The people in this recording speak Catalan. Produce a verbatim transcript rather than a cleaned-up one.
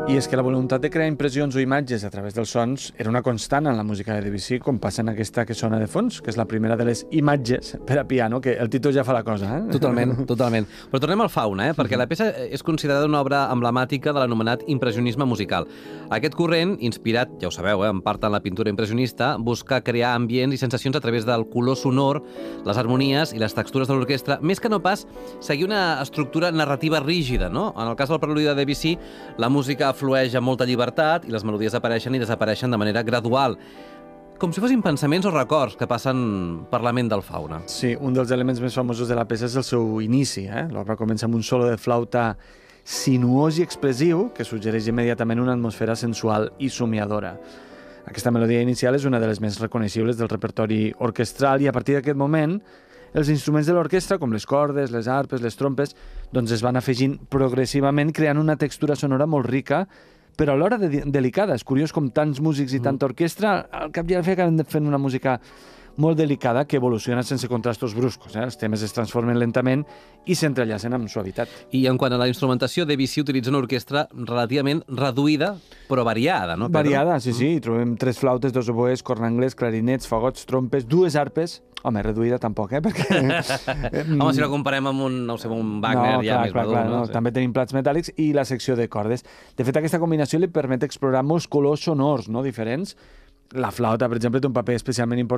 I és que la voluntat de crear impressions o imatges a través dels sons era una constant en la música de Debussy, com passa en aquesta que sona de fons, que és la primera de les imatges per a piano, que el títol ja fa la cosa, eh? Totalment, totalment. Però tornem al Fauna, eh? Perquè la peça és considerada una obra emblemàtica de l'anomenat impressionisme musical. Aquest corrent, inspirat, ja ho sabeu, eh, en part en la pintura impressionista, busca crear ambients i sensacions a través del color sonor, les harmonies i les textures de l'orquestra, més que no pas seguir una estructura narrativa rígida, no? En el cas del preludi de Debussy, la música flueix amb molta llibertat i les melodies apareixen i desapareixen de manera gradual, com si fossin pensaments o records que passen per la ment del Fauna. Sí, un dels elements més famosos de la peça és el seu inici. Eh? L'obra comença amb un solo de flauta sinuós i expressiu que suggereix immediatament una atmosfera sensual i somiadora. Aquesta melodia inicial és una de les més reconeixibles del repertori orquestral i a partir d'aquest moment els instruments de l'orquestra, com les cordes, les arpes, les trompes, doncs es van afegint progressivament creant una textura sonora molt rica però alhora de delicada. És curiós com tants músics i tanta orquestra al cap i a la fi acaben fent una música molt delicada que evoluciona sense contrastos bruscos. Eh? Els temes es transformen lentament i s'entrellacen amb suavitat. I en quant a la instrumentació, Debussy utilitza una orquestra relativament reduïda, però variada, no, Pedro? Variada, sí, sí. Trobem tres flautes, dos oboès, corn anglès, clarinets, fagots, trompes, dues arpes. Home, reduïda tampoc, eh? Perquè... Home, si la comparem amb un, no sé, un Wagner no, ja clar, més clar, madur, clar, no? no? Sí. També tenim plats metàl·lics i la secció de cordes. De fet, aquesta combinació li permet explorar molts colors sonors, no?, diferents. La flauta, per exemple, té un paper especialment important